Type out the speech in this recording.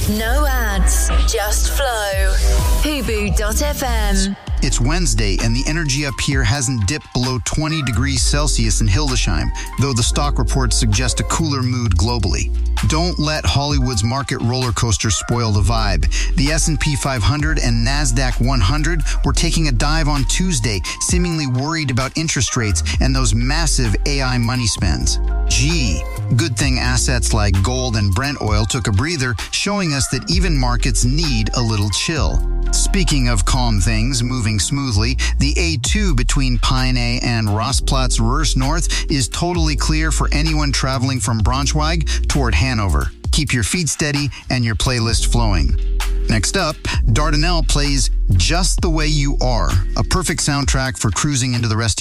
No ads, just flow. Hubu.fm. It's Wednesday, and the energy up here hasn't dipped below 20 degrees Celsius in Hildesheim, though the stock reports suggest a cooler mood globally. Don't let Hollywood's market roller coaster spoil the vibe. The S&P 500 and NASDAQ 100 were taking a dive on Tuesday, seemingly worried about interest rates and those massive AI money spends. Gee, good thing assets like gold and Brent oil took a breather, showing us that even markets need a little chill. Speaking of calm things moving smoothly, the A2 between Pine A and Rossplatz Rurs North is totally clear for anyone traveling from Braunschweig toward Hanover. Keep your feet steady and your playlist flowing. Next up, Dardanelle plays Just the Way You Are, a perfect soundtrack for cruising into the rest